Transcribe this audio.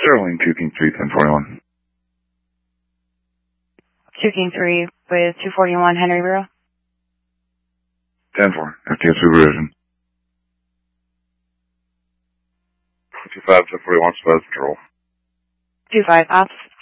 Sterling, 2 King 3, 1041. 2 King 3 with 241 Henry Bureau. 10-4, FTS supervision. 25 to 41 Spice Patrol. 25 Ops,